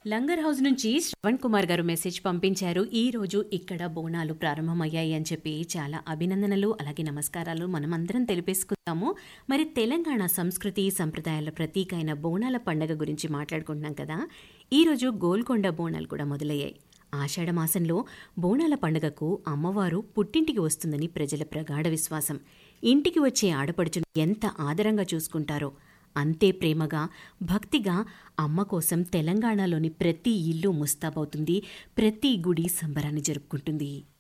Langar house నుంచి శ్రవణ్ కుమార్ గారు message పంపించారు. ఈ రోజు ఇక్కడ బోనాలు ప్రారంభమయ్యాయి అని చెప్పి చాలా అభినందనలు అలాగే నమస్కారాలు మనమందరం తెలిపేసుకుందాము. మరి తెలంగాణ సంస్కృతి సంప్రదాయాల ప్రతీక అయిన బోనాల పండుగ గురించి మాట్లాడుకుంటున్నాం కదా. ఈరోజు గోల్కొండ బోనాలు కూడా మొదలయ్యాయి. ఆషాఢ మాసంలో బోనాల పండుగకు అమ్మవారు పుట్టింటికి వస్తుందని ప్రజల ప్రగాఢ విశ్వాసం. ఇంటికి వచ్చే ఆడపడుచును ఎంత ఆదరంగా చూసుకుంటారో అంతే ప్రేమగా భక్తిగా అమ్మ కోసం తెలంగాణలోని ప్రతి ఇల్లు ముస్తాబవుతుంది, ప్రతి గుడి సంబరాన్ని జరుపుకుంటుంది.